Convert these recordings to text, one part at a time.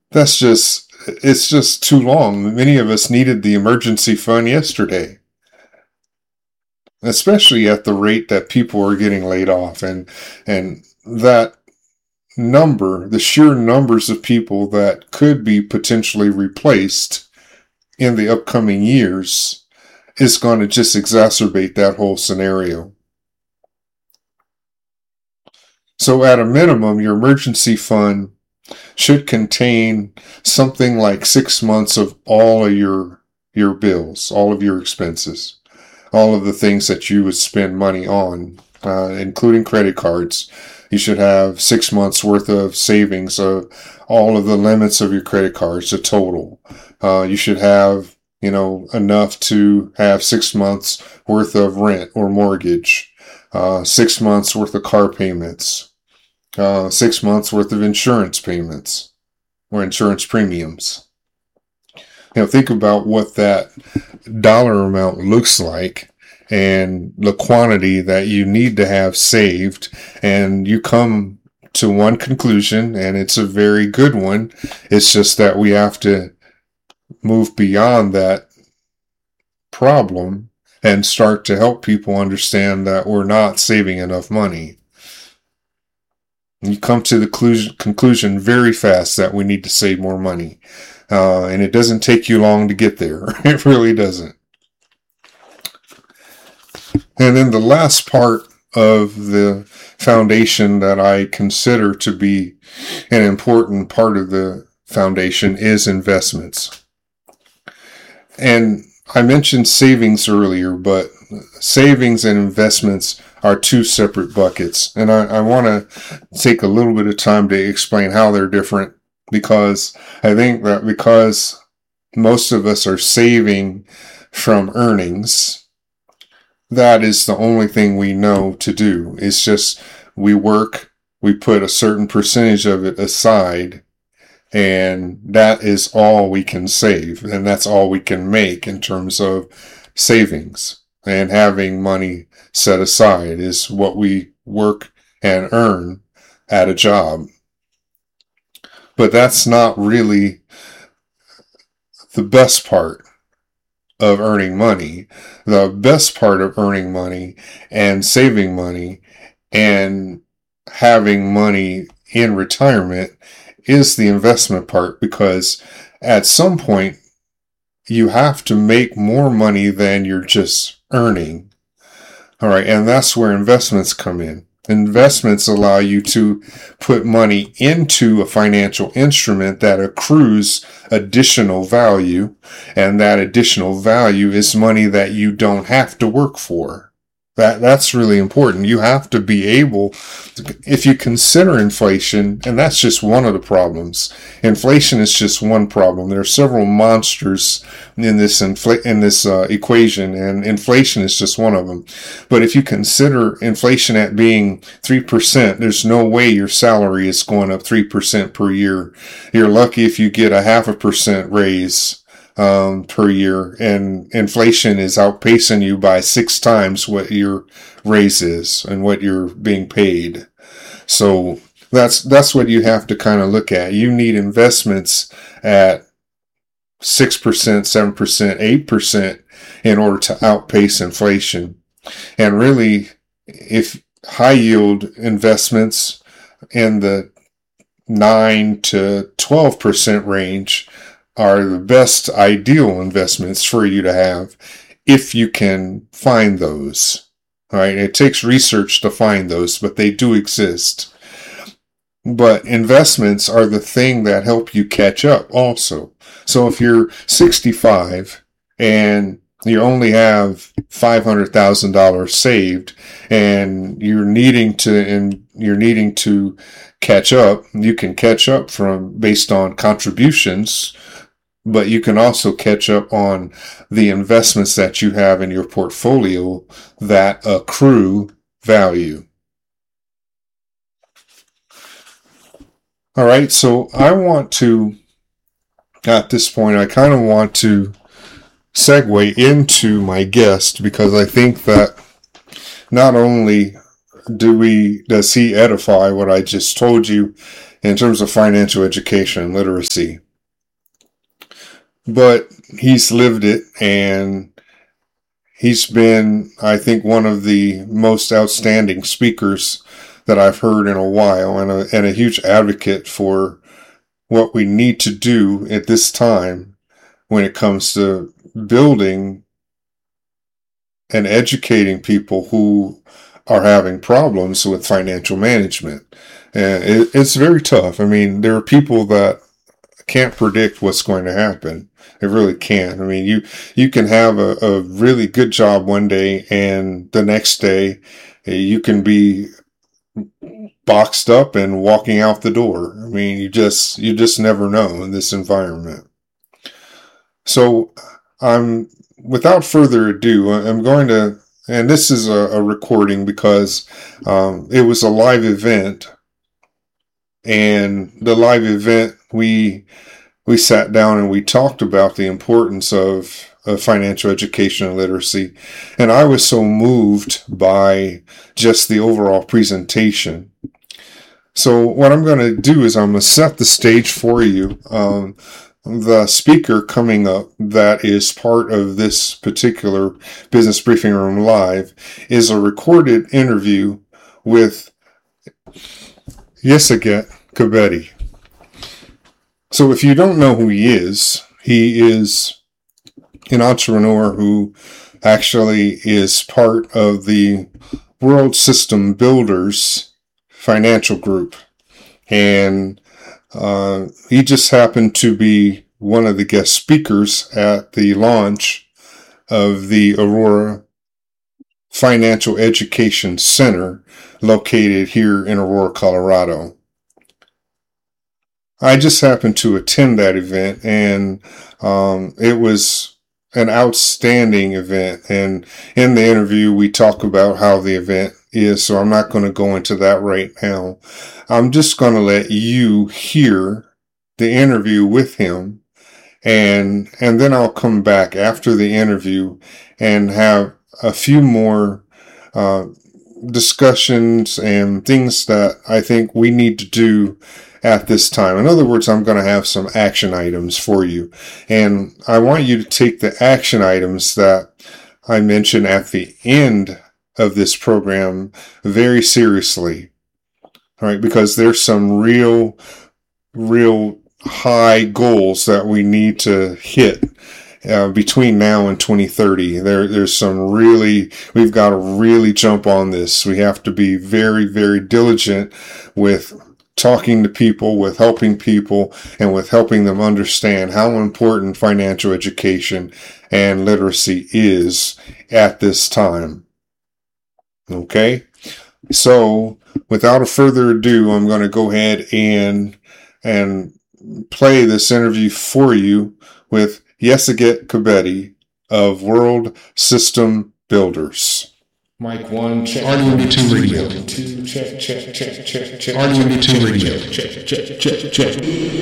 it's just too long. Many of us needed the emergency fund yesterday, especially at the rate that people are getting laid off, and that the sheer numbers of people that could be potentially replaced in the upcoming years is going to just exacerbate that whole scenario. So at a minimum, your emergency fund should contain something like 6 months of all of your bills, all of your expenses, all of the things that you would spend money on, including credit cards. You should have 6 months worth of savings of all of the limits of your credit cards, the total. You should have, enough to have 6 months worth of rent or mortgage, 6 months worth of car payments, 6 months worth of insurance payments or insurance premiums. Think about what that dollar amount looks like and the quantity that you need to have saved, and you come to one conclusion, and it's a very good one. It's just that we have to move beyond that problem and start to help people understand that we're not saving enough money. You come to the conclusion very fast that we need to save more money. And it doesn't take you long to get there. It really doesn't. And then the last part of the foundation that I consider to be an important part of the foundation is investments. And I mentioned savings earlier, but savings and investments are two separate buckets. And I want to take a little bit of time to explain how they're different, because I think that because most of us are saving from earnings, that is the only thing we know to do. It's just we work, we put a certain percentage of it aside, and that is all we can save, and that's all we can make in terms of savings. And having money set aside is what we work and earn at a job. But that's not really the best part of earning money. The best part of earning money and saving money and having money in retirement is the investment part, because at some point you have to make more money than you're just earning. All right. And that's where investments come in. Investments allow you to put money into a financial instrument that accrues additional value, and that additional value is money that you don't have to work for. That's really important. You have to be able to, if you consider inflation, and that's just one of the problems. Inflation is just one problem. There are several monsters in this equation, and inflation is just one of them. But if you consider inflation at being 3%, there's no way your salary is going up 3% per year. You're lucky if you get a 0.5% raise per year, and inflation is outpacing you by 6 times what your raise is and what you're being paid. So that's what you have to kind of look at. You need investments at 6%, 7%, 8% in order to outpace inflation. And really, if high yield investments in the 9 to 12% range are the best ideal investments for you to have if you can find those. All right. It takes research to find those, but they do exist. But investments are the thing that help you catch up also. So if you're 65 and you only have $500,000 saved and you're needing to catch up, you can catch up based on contributions, but you can also catch up on the investments that you have in your portfolio that accrue value. All right, so at this point, I kind of want to segue into my guest, because I think that not only does he edify what I just told you in terms of financial education and literacy. But he's lived it, and he's been, I think, one of the most outstanding speakers that I've heard in a while, and a huge advocate for what we need to do at this time when it comes to building and educating people who are having problems with financial management. And it's very tough. I mean, there are people that can't predict what's going to happen. It really can't. I mean, you can have a really good job one day, and the next day you can be boxed up and walking out the door. I mean, you just never know in this environment. So without further ado, I'm going to, and this is a recording because it was a live event, and the live event, we sat down and we talked about the importance of financial education and literacy. And I was so moved by just the overall presentation. So what I'm going to do is I'm going to set the stage for you. The speaker coming up that is part of this particular Business Briefing Room Live is a recorded interview with Yesiget Kebede. So if you don't know who he is an entrepreneur who actually is part of the World System Builders financial group. And he just happened to be one of the guest speakers at the launch of the Aurora Financial Education Center located here in Aurora, Colorado. I just happened to attend that event, and it was an outstanding event. And in the interview, we talk about how the event is, so I'm not going to go into that right now. I'm just going to let you hear the interview with him, and then I'll come back after the interview and have a few more discussions and things that I think we need to do at this time. In other words, I'm going to have some action items for you. And I want you to take the action items that I mentioned at the end of this program very seriously. All right, because there's some real high goals that we need to hit between now and 2030. There's some we've got to really jump on this. We have to be very, very diligent with talking to people, with helping people, and with helping them understand how important financial education and literacy is at this time. Okay? So, without further ado, I'm going to go ahead and play this interview for you with Yesiget Kebede of World System Builders. Mic 1, check. RDMD2 Radio. 2, check. RDMD2 Radio. Check.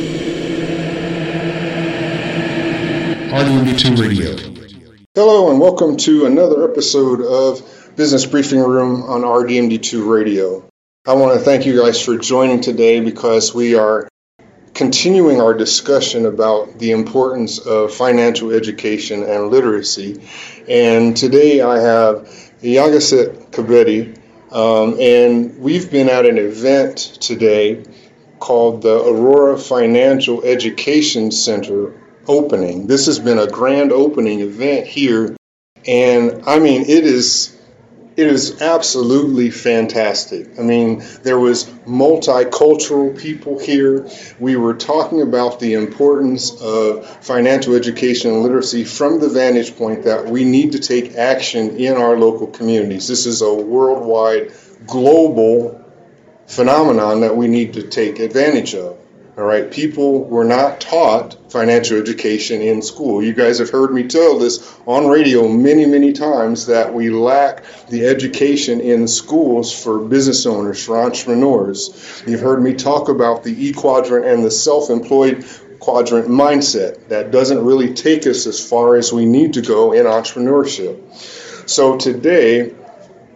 RDMD2 Radio. Hello and welcome to another episode of Business Briefing Room on RDMD2 Radio. I want to thank you guys for joining today because we are continuing our discussion about the importance of financial education and literacy. And today I have Yesiget Kebede, and we've been at an event today called the Aurora Financial Education Center opening. This has been a grand opening event here, and I mean, it is absolutely fantastic. I mean, there was multicultural people here. We were talking about the importance of financial education and literacy from the vantage point that we need to take action in our local communities. This is a worldwide, global phenomenon that we need to take advantage of. All right, people were not taught financial education in school. You guys have heard me tell this on radio many, many times that we lack the education in schools for business owners, for entrepreneurs. You've heard me talk about the E-quadrant and the self-employed quadrant mindset that doesn't really take us as far as we need to go in entrepreneurship. So today,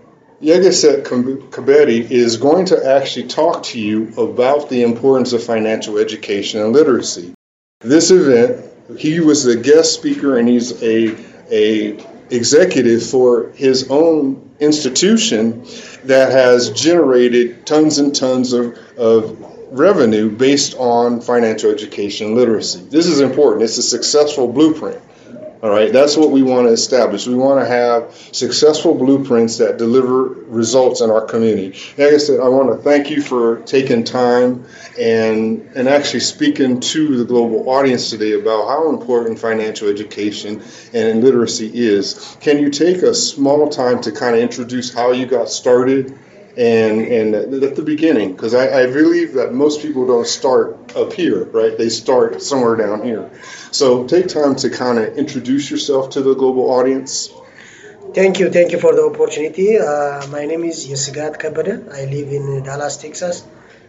Yegeset Kabedi is going to actually talk to you about the importance of financial education and literacy. This event, he was a guest speaker and he's a executive for his own institution that has generated tons and tons of revenue based on financial education and literacy. This is important. It's a successful blueprint. All right, that's what we want to establish. We want to have successful blueprints that deliver results in our community. Like I said, I want to thank you for taking time and actually speaking to the global audience today about how important financial education and literacy is. Can you take a small time to kind of introduce how you got started and at the beginning? Because I believe that most people don't start up here, right? They start somewhere down here. So take time to kind of introduce yourself to the global audience. Thank you for the opportunity. My name is Yesegat Kabede. I live in Dallas, Texas.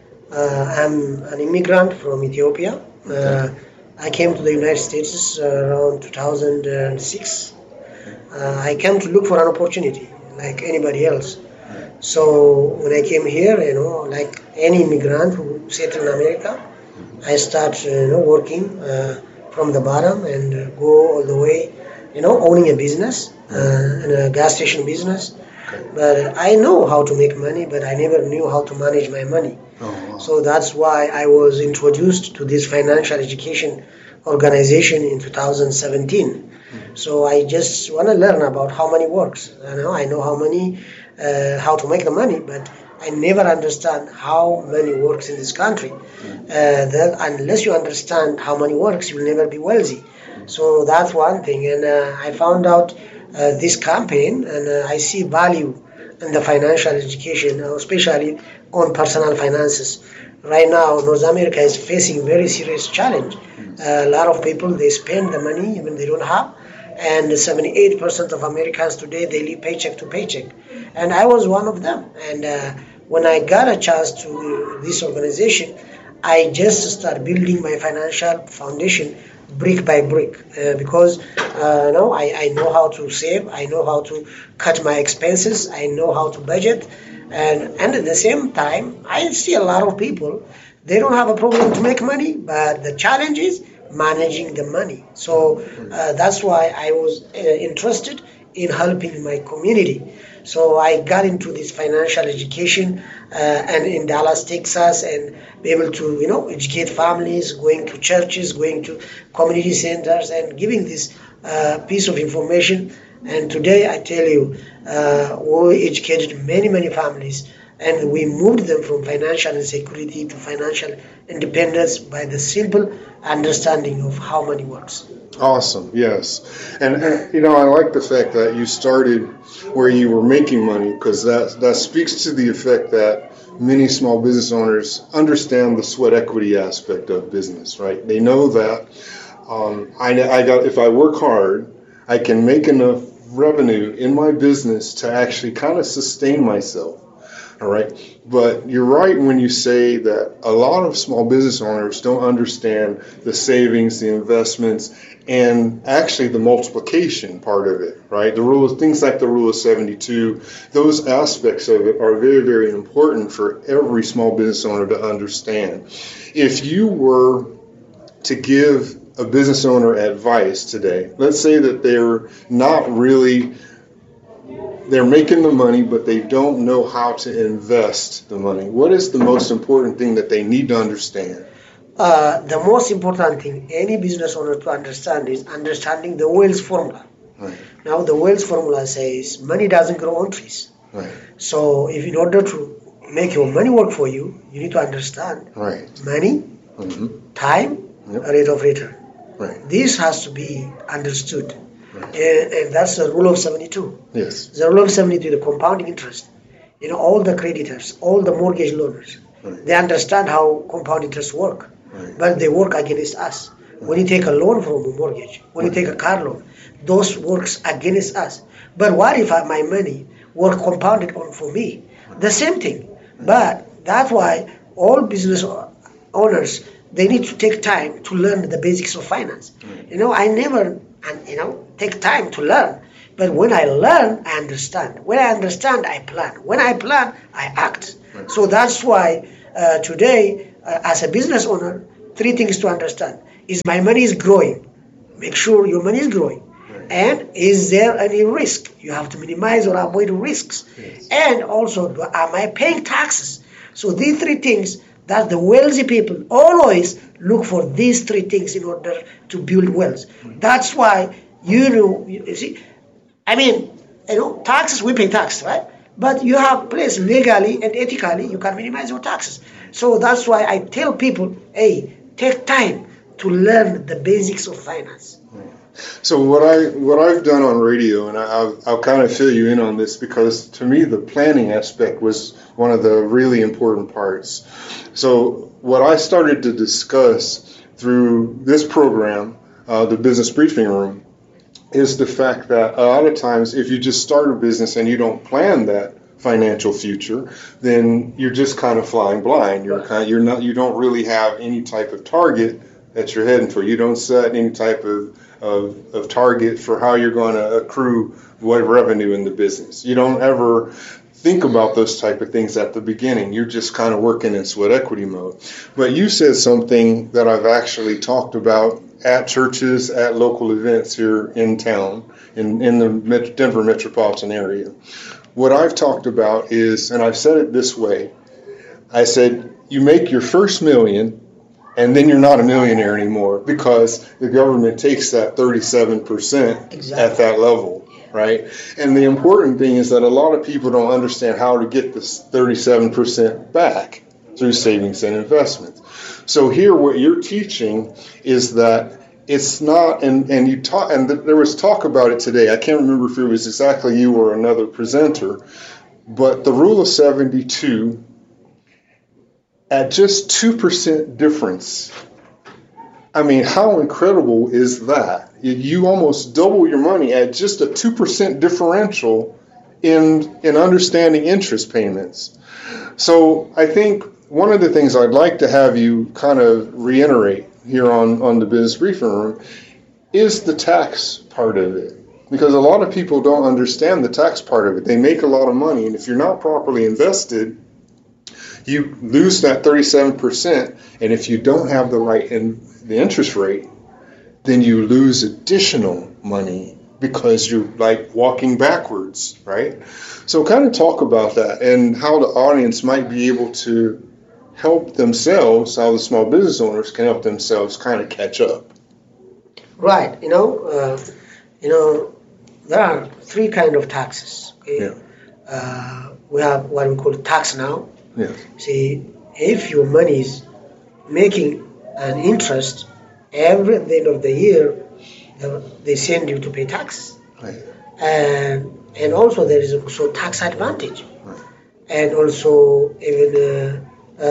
I'm an immigrant from Ethiopia. I came to the United States around 2006. I came to look for an opportunity like anybody else. So when I came here, like any immigrant who settled in America, I start, working from the bottom and go all the way, owning a business, and a gas station business. But I know how to make money, but I never knew how to manage my money. So that's why I was introduced to this financial education organization in 2017. So I just want to learn about how money works. I know how to make the money, but I never understand how money works in this country. Unless you understand how money works, you'll never be wealthy. So that's one thing. And I found out this campaign, and I see value in the financial education, especially on personal finances. Right now, North America is facing very serious challenge. A lot of people, they spend the money even they don't have. And 78% of Americans today, they live paycheck to paycheck. And I was one of them. And when I got a chance to this organization, I just started building my financial foundation brick by brick because I know how to save, I know how to cut my expenses, I know how to budget, and at the same time, I see a lot of people, they don't have a problem to make money, but the challenge is managing the money. So that's why I was interested in helping my community. So I got into this financial education and in Dallas, Texas, and be able to, educate families, going to churches, going to community centers, and giving this piece of information. And today, I tell you, we educated many, many families, and we moved them from financial insecurity to financial independence by the simple understanding of how money works. Awesome, yes. And I like the fact that you started where you were making money, because that speaks to the effect that many small business owners understand the sweat equity aspect of business, right? They know that if I work hard, I can make enough revenue in my business to actually kind of sustain myself. All right. But you're right when you say that a lot of small business owners don't understand the savings, the investments, and actually the multiplication part of it, right? Things like the rule of 72, those aspects of it are very, very important for every small business owner to understand. If you were to give a business owner advice today, let's say that they're making the money, but they don't know how to invest the money. What is the most important thing that they need to understand? The most important thing any business owner to understand is understanding the Wells formula. Right. Now, the Wells formula says money doesn't grow on trees. Right. So, if in order to make your money work for you, you need to understand money, time, rate of return. Right. This has to be understood. Right. And that's the rule of 72. Yes. The rule of 72, the compounding interest. All the creditors, all the mortgage loaners, they understand how compound interest work, but they work against us. When you take a loan from a mortgage, when you take a car loan, those works against us. But what if my money were compounded on for me? The same thing. But that's why all business owners, they need to take time to learn the basics of finance. I never take time to learn But when I learn, I understand. When I understand, I plan. When I plan, I act. Right. So that's why today, as a business owner, three things to understand. Is my money is growing? Make sure your money is growing. Right. And is there any risk? You have to minimize or avoid risks. Yes. And also, am I paying taxes? So these three things that the wealthy people always look for these three things in order to build wealth. That's why you see, I mean, taxes, we pay tax, right? But you have place legally and ethically, you can minimize your taxes. So that's why I tell people, hey, take time to learn the basics of finance. So what I've done on radio, and I'll kind of fill you in on this, because to me the planning aspect was one of the really important parts. So what I started to discuss through this program, the Business Briefing Room, is the fact that a lot of times if you just start a business and you don't plan that financial future, then you're just kind of flying blind. You don't really have any type of target that you're heading for. You don't set any type of target for how you're going to accrue what revenue in the business. You don't ever think about those type of things at the beginning. You're just kind of working in sweat equity mode. But you said something that I've actually talked about at churches, at local events here in town, in the Denver metropolitan area. What I've talked about is, and I've said it this way, I said, you make your first million, and then you're not a millionaire anymore, because the government takes that 37% Exactly. at that level, right? And the important thing is that a lot of people don't understand how to get this 37% back through savings and investments. So here what you're teaching is that it's not, and you taught, and there was talk about it today. I can't remember if it was exactly you or another presenter, but the rule of 72, at just 2% difference. I mean, how incredible is that? You almost double your money at just a 2% differential in understanding interest payments. So I think one of the things I'd like to have you kind of reiterate here on the Business Briefing Room is the tax part of it. Because a lot of people don't understand the tax part of it. They make a lot of money, and if you're not properly invested, you lose that 37%, and if you don't have the right the interest rate, then you lose additional money because you're like walking backwards, right? So kind of talk about that and how the audience might be able to help themselves, how the small business owners can help themselves kind of catch up. Right. There are three kind of taxes. Okay? Yeah. We have what we call tax now. Yeah. See, if your money is making an interest every at the end of the year, they send you to pay tax. Right. And also there is also tax advantage, Right. and also even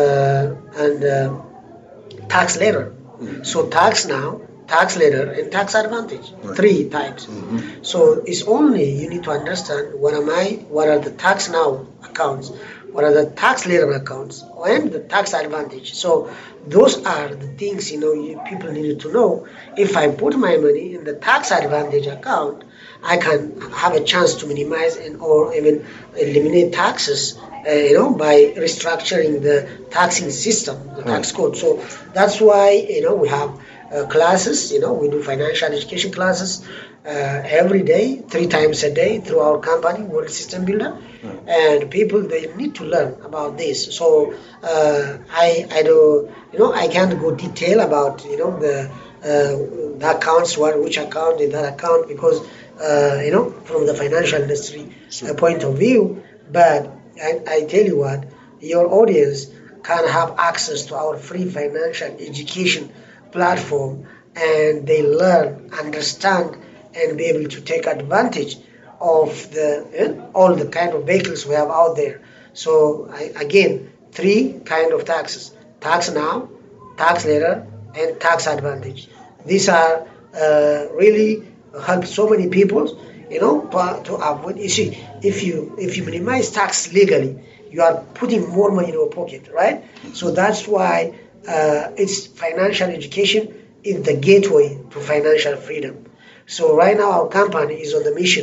tax later. Mm-hmm. So tax now, tax later, and tax advantage. Right. Three types. Mm-hmm. So it's only you need to understand what are the tax now accounts, what are the tax later accounts, and the tax advantage. So those are the things people need to know. If I put my money in the tax advantage account, I can have a chance to minimize or even eliminate taxes, by restructuring the taxing system, the tax code. So that's why we have classes. We do financial education classes every day, 3 times a day through our company, World System Builder, and people they need to learn about this. So I do, I can't go detail about the accounts, which account in that account, because from the financial industry point of view. But I tell you what, your audience can have access to our free financial education platform, and they learn, understand, and be able to take advantage of all the kind of vehicles we have out there. So again, 3 kind of taxes: tax now, tax later, and tax advantage. These are really help so many people, to avoid. You see, if you minimize tax legally, you are putting more money in your pocket, right? So that's why it's financial education is the gateway to financial freedom. So right now our company is on the mission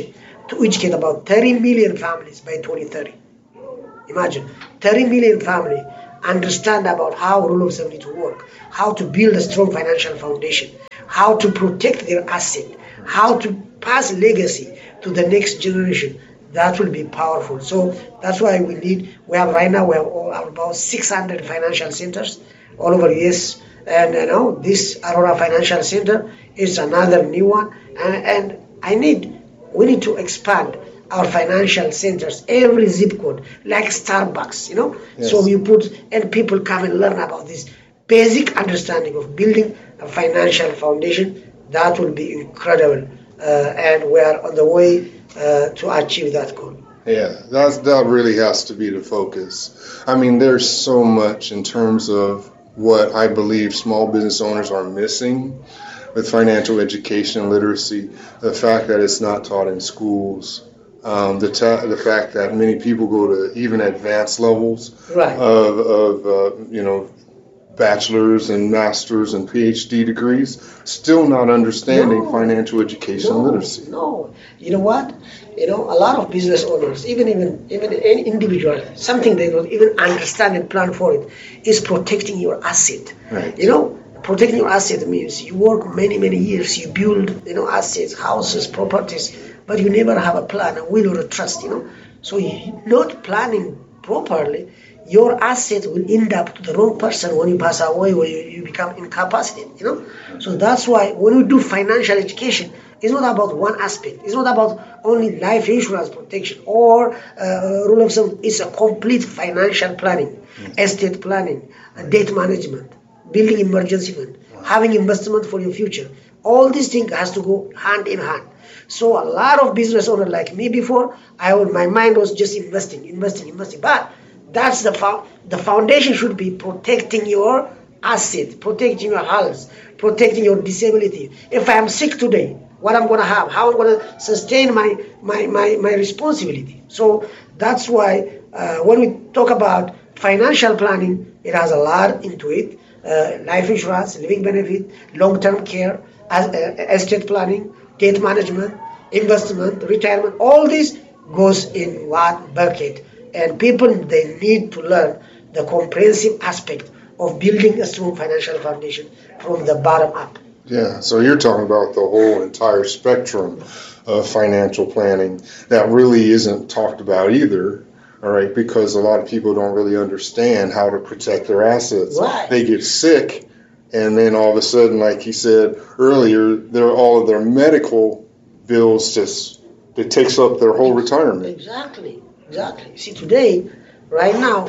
to educate about 30 million families by 2030. Imagine 30 million families understand about how rule of 72 work, how to build a strong financial foundation, how to protect their asset, how to pass legacy to the next generation. That will be powerful. So that's why we have about 600 financial centers all over US, and this Aurora Financial Center is another new one, and we need to expand our financial centers, every zip code, like Starbucks, Yes. So and people come and learn about this basic understanding of building a financial foundation. That will be incredible, and we are on the way to achieve that goal. Yeah, that really has to be the focus. I mean, there's so much in terms of what I believe small business owners are missing with financial education and literacy. The fact that it's not taught in schools, the fact that many people go to even advanced levels Right. of bachelor's and master's and PhD degrees, still not understanding No. financial education and literacy. No, you know what? A lot of business owners, even any individual, something they don't even understand and plan for it, is protecting your asset. Right. Protecting your asset means you work many years, you build assets, houses, properties, but you never have a plan, a will or a trust. So you're not planning properly. Your asset will end up to the wrong person when you pass away, when you become incapacitated. So that's why when we do financial education, it's not about one aspect. It's not about only life insurance protection or rule of thumb. It's a complete financial planning, estate planning, debt management, building emergency fund, having investment for your future. All these things has to go hand in hand. So a lot of business owners like me before, my mind was just investing. But that's the foundation should be protecting your asset, protecting your health, protecting your disability. If I am sick today, what I'm going to have, how I'm going to sustain my responsibility. So that's why when we talk about financial planning, it has a lot into it. Life insurance, living benefit, long-term care, estate planning, debt management, investment, retirement, all this goes in one bucket. And people, they need to learn the comprehensive aspect of building a strong financial foundation from the bottom up. Yeah, so you're talking about the whole entire spectrum of financial planning that really isn't talked about either, all right, because a lot of people don't really understand how to protect their assets. Right. They get sick, and then all of a sudden, like you said earlier, all of their medical bills it takes up their whole retirement. Exactly. See, today, right now,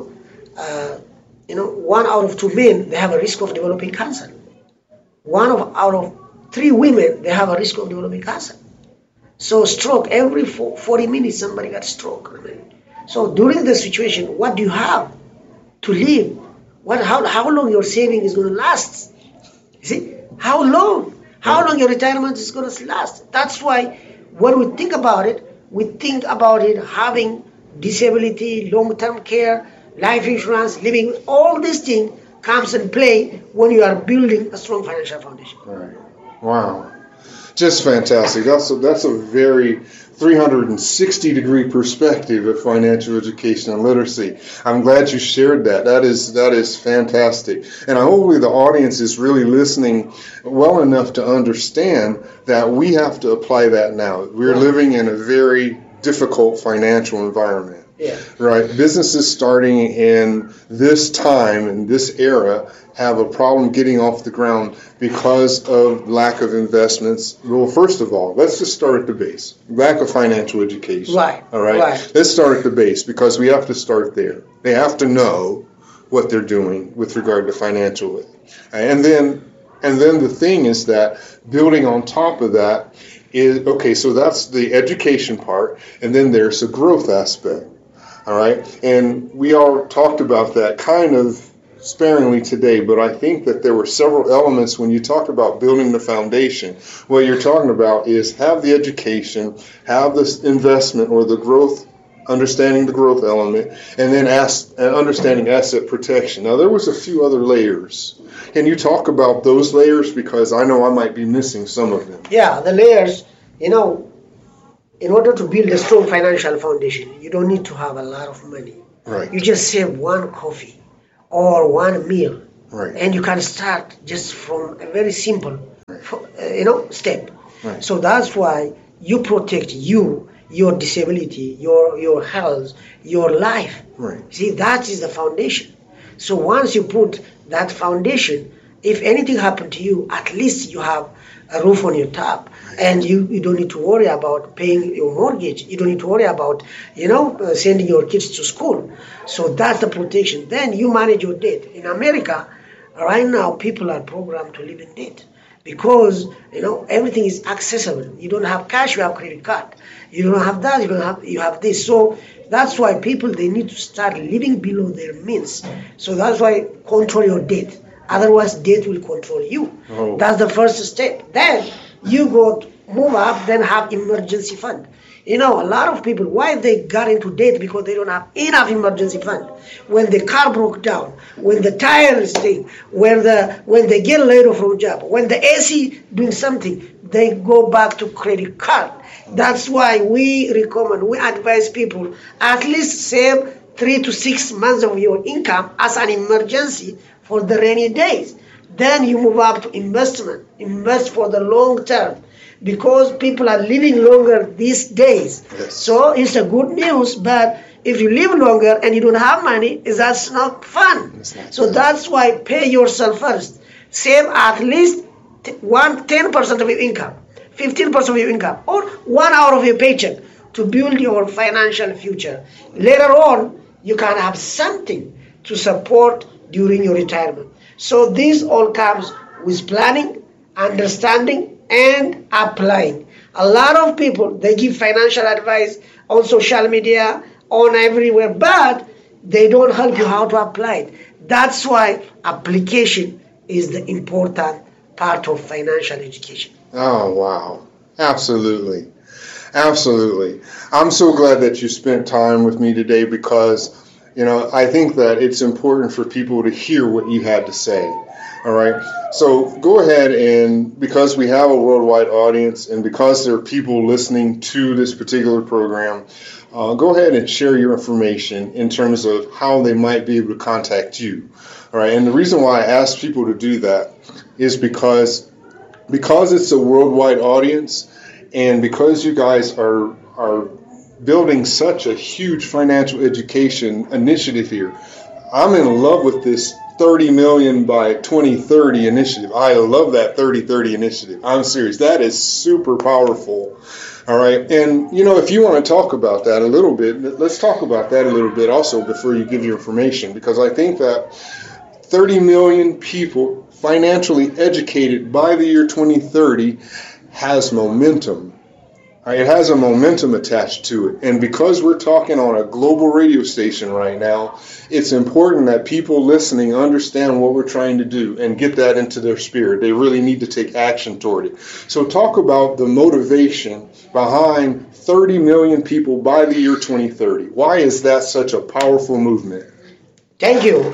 1 out of 2 men, they have a risk of developing cancer. Out of 3 women, they have a risk of developing cancer. So stroke, every 40 minutes, somebody got stroke. So during the situation, what do you have to live? How long your saving is going to last? You see, how long your retirement is going to last? That's why when we think about it having disability, long-term care, life insurance, living, all these things comes in play when you are building a strong financial foundation. Right. Wow. Just fantastic. That's a very 360-degree perspective of financial education and literacy. I'm glad you shared that. That is fantastic. And hopefully the audience is really listening well enough to understand that we have to apply that now. We're living in a very difficult financial environment. Yeah. Right. Businesses starting in this time, in this era, have a problem getting off the ground because of lack of investments. Well, first of all, let's just start at the base. Lack of financial education. Right. All right. Right. Let's start at the base because we have to start there. They have to know what they're doing with regard to financial. And then the thing is that building on top of that is, okay, so that's the education part, and then there's a growth aspect. All right. And we all talked about that kind of sparingly today, but I think that there were several elements when you talk about building the foundation. What you're talking about is have the education, have this investment or the growth, understanding the growth element, and then understanding asset protection. Now, there was a few other layers. Can you talk about those layers? Because I know I might be missing some of them. Yeah, the layers, in order to build a strong financial foundation, you don't need to have a lot of money. Right. You just save one coffee or one meal, Right. and you can start just from a very simple, step. Right. So that's why you protect your disability, your health, your life. Right. See, that is the foundation. So once you put that foundation, if anything happened to you, at least you have a roof on your top, and you don't need to worry about paying your mortgage. You don't need to worry about sending your kids to school. So that's the protection. Then you manage your debt. In America, right now, people are programmed to live in debt because everything is accessible. You don't have cash, you have credit card. You don't have that, you have this. So that's why people, they need to start living below their means. So that's why control your debt. Otherwise, debt will control you. Oh. That's the first step. Then you move up, then have emergency fund. A lot of people, why they got into debt? Because they don't have enough emergency fund. When the car broke down, when the tire is thing, when they get laid off from job, when the AC doing something, they go back to credit card. That's why we advise people at least save 3 to 6 months of your income as an emergency for the rainy days. Then you move up to investment. Invest for the long term, because people are living longer these days. Yes. So it's a good news, but if you live longer and you don't have money, that's not fun. So that's why pay yourself first. Save at least 10% of your income, 15% of your income, or 1 hour of your paycheck to build your financial future. Later on, you can have something to support during your retirement. So this all comes with planning, understanding, and applying. A lot of people, they give financial advice on social media, on everywhere, but they don't help you how to apply it. That's why application is the important part of financial education. Oh, wow. Absolutely. Absolutely. I'm so glad that you spent time with me today because, I think that it's important for people to hear what you had to say. All right. So go ahead, and because we have a worldwide audience and because there are people listening to this particular program, go ahead and share your information in terms of how they might be able to contact you. All right. And the reason why I ask people to do that is because it's a worldwide audience, and because you guys are building such a huge financial education initiative here. I'm in love with this 30 million by 2030 initiative. I love that 30-30 initiative. I'm serious. That is super powerful. All right. And, if you want to talk about that a little bit, let's talk about that a little bit also before you give your information, because I think that 30 million people financially educated by the year 2030 has momentum. It has a momentum attached to it. And because we're talking on a global radio station right now, it's important that people listening understand what we're trying to do and get that into their spirit. They really need to take action toward it. So talk about the motivation behind 30 million people by the year 2030. Why is that such a powerful movement? Thank you.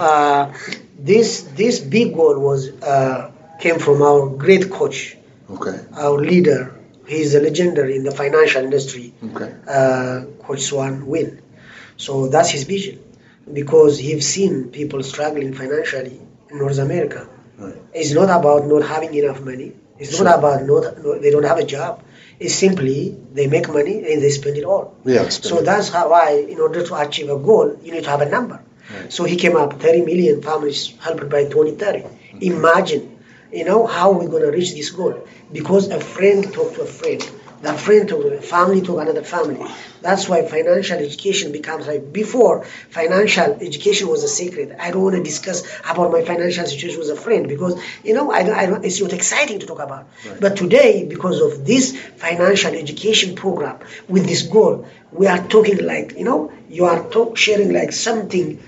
This big goal came from our great coach, our leader. He's a legendary in the financial industry, Coach Swan Win. So that's his vision, because he's seen people struggling financially in North America. Right. It's not about not having enough money. It's not about they don't have a job. It's simply they make money and they spend it all. So that's why, in order to achieve a goal, you need to have a number. Right. So he came up 30 million families helped by 2030. Imagine. How we're going to reach this goal? Because a friend talked to a friend, that friend talked to a family to another family. That's why financial education becomes like before. Financial education was a secret. I don't want to discuss about my financial situation with a friend because it's not exciting to talk about. Right. But today, because of this financial education program with this goal, we are talking like you are sharing like something.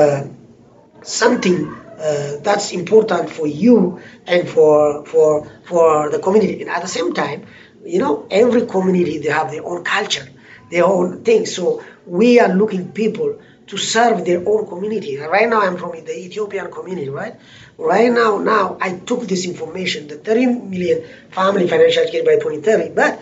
That's important for you and for the community. And at the same time, every community, they have their own culture, their own things. So we are looking people to serve their own community. Right now, I'm from the Ethiopian community, right? Right now I took this information, the 30 million family financial educated by 2030, but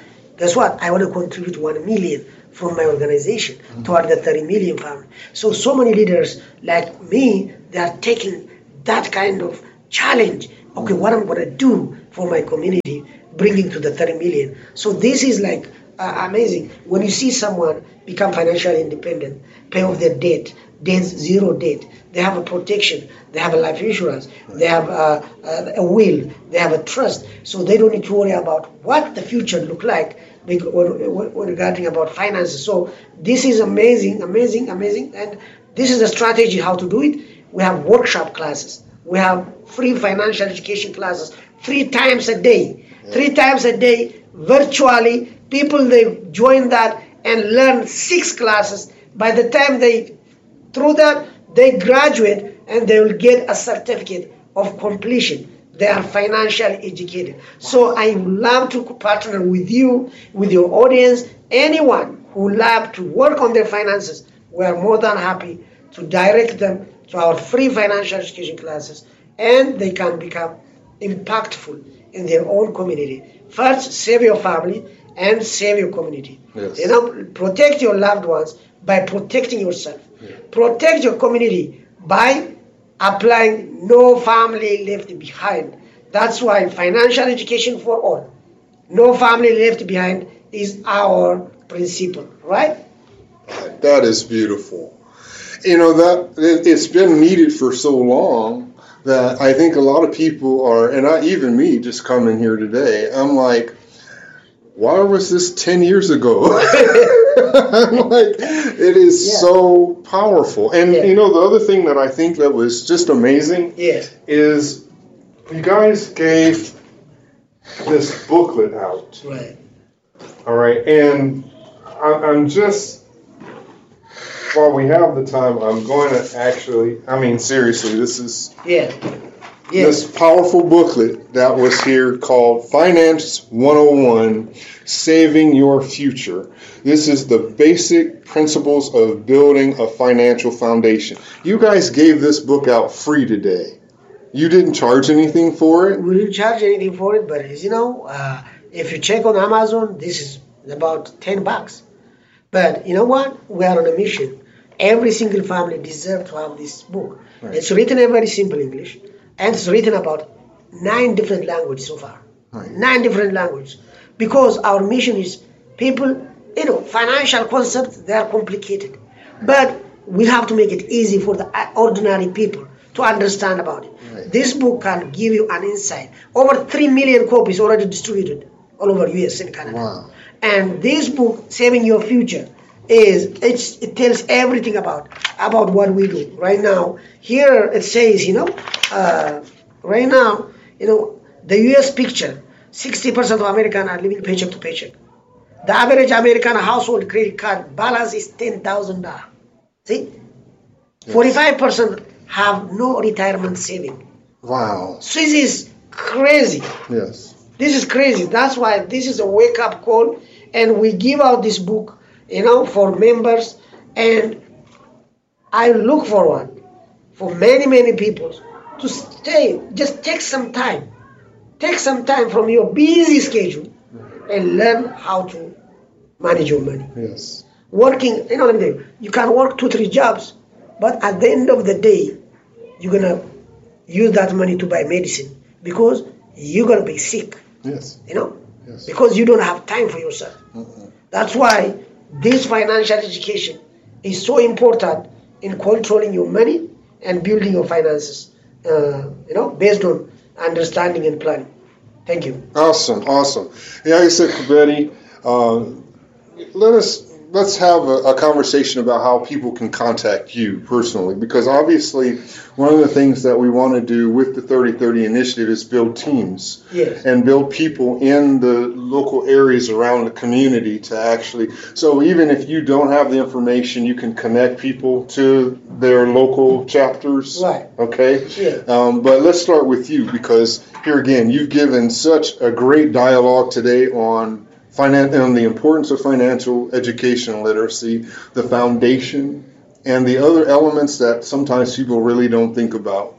guess what? I want to contribute 1 million from my organization toward the 30 million family. So many leaders like me, they are taking that kind of challenge. Okay, what I'm going to do for my community, bringing to the 30 million. So this is like amazing. When you see someone become financially independent, pay off their debt, zero debt, they have a protection, they have a life insurance, they have a will, they have a trust, so they don't need to worry about what the future look like regarding about finances. So this is amazing, and this is a strategy how to do it. We have workshop classes, we have free financial education classes 3 times a day, 3 times a day virtually. People, they join that and learn 6 classes. By the time they through that, they graduate and they will get a certificate of completion. They are financially educated. So I love to partner with you, with your audience, anyone who love to work on their finances. We are more than happy to direct them to our free financial education classes, and they can become impactful in their own community. First, save your family and save your community. Yes. Protect your loved ones by protecting yourself. Yeah. Protect your community by applying no family left behind. That's why financial education for all, no family left behind, is our principle, right? That is beautiful. That it's been needed for so long that I think a lot of people are, and even me just coming here today, I'm like, why was this 10 years ago? I'm like, it is so powerful. And the other thing that I think that was just amazing is you guys gave this booklet out. Right. All right. And I'm just, while we have the time, I'm going to seriously, this is this powerful booklet that was here called Finance 101, Saving Your Future. This is the basic principles of building a financial foundation. You guys gave this book out free today. You didn't charge anything for it? We didn't charge anything for it, but if you check on Amazon, this is about $10. But you know what? We are on a mission. Every single family deserves to have this book. Right. It's written in very simple English, and it's written about 9 different languages so far. Right. 9 different languages. Because our mission is people, financial concepts, they are complicated. But we have to make it easy for the ordinary people to understand about it. Right. This book can give you an insight. Over 3 million copies already distributed all over US and Canada. Wow. And this book, Saving Your Future, it tells everything about what we do. Right now, here it says, right now, the US picture, 60% of Americans are living paycheck to paycheck. The average American household credit card balance is $10,000. See? Yes. 45% have no retirement saving. Wow. So this is crazy. Yes. This is crazy. That's why this is a wake-up call, and we give out this book, for members, and I look forward for many, many people to stay. Just take some time. Take some time from your busy schedule and learn how to manage your money. Yes. Working, you can work 2-3 jobs, but at the end of the day, you're going to use that money to buy medicine because you're going to be sick. Yes. Yes. Because you don't have time for yourself. Mm-hmm. That's why this financial education is so important in controlling your money and building your finances, based on understanding and planning. Thank you. Awesome. Yeah, like I said, Kibeti, let's have a conversation about how people can contact you personally, because obviously one of the things that we want to do with the 30/30 initiative is build teams. Yes. And build people in the local areas around the community to actually, so even if you don't have the information, you can connect people to their local chapters. Right. Okay? Yeah. But let's start with you, because here again, you've given such a great dialogue today on the importance of financial education and literacy, the foundation, and the other elements that sometimes people really don't think about. All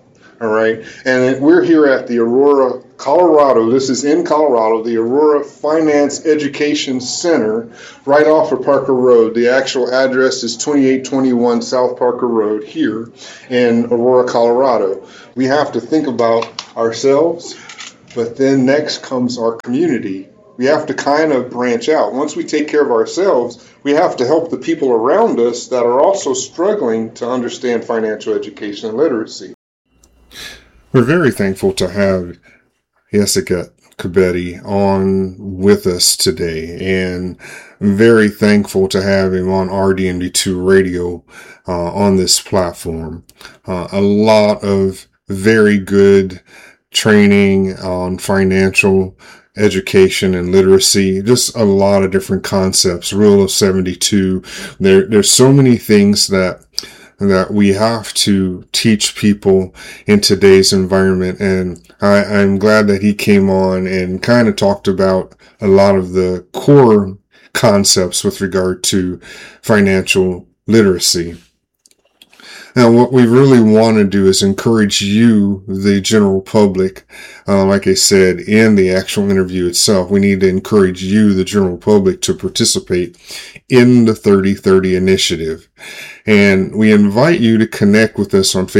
All right. And we're here at the Aurora, Colorado. This is in Colorado, the Aurora Finance Education Center, right off of Parker Road. The actual address is 2821 South Parker Road here in Aurora, Colorado. We have to think about ourselves, but then next comes our community. We have to kind of branch out. Once we take care of ourselves, we have to help the people around us that are also struggling to understand financial education and literacy. We're very thankful to have Jessica Cabedi on with us today, and very thankful to have him on RDMD2 Radio on this platform. A lot of very good training on financial education and literacy, just a lot of different concepts, Rule of 72. There's so many things that we have to teach people in today's environment. And I'm glad that he came on and kind of talked about a lot of the core concepts with regard to financial literacy. Now, what we really want to do is encourage you, the general public, like I said, in the actual interview itself. We need to encourage you, the general public, to participate in the 30/30 initiative. And we invite you to connect with us on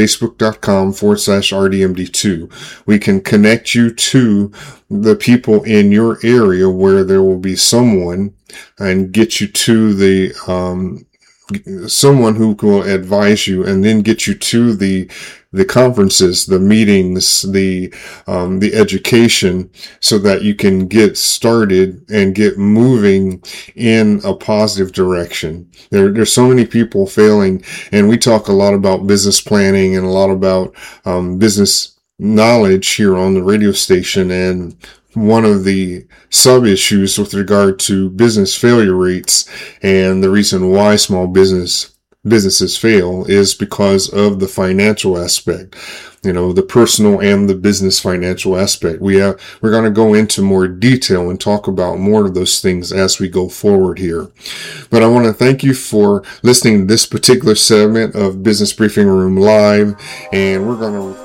Facebook.com/RDMD2. We can connect you to the people in your area where there will be someone, and get you to the, someone who will advise you, and then get you to the conferences, the meetings, the education, so that you can get started and get moving in a positive direction. There's so many people failing, and we talk a lot about business planning and a lot about business knowledge here on the radio station. And one of the sub-issues with regard to business failure rates, and the reason why small businesses fail, is because of the financial aspect, the personal and the business financial aspect. We're going to go into more detail and talk about more of those things as we go forward here. But I want to thank you for listening to this particular segment of Business Briefing Room Live, and we're going to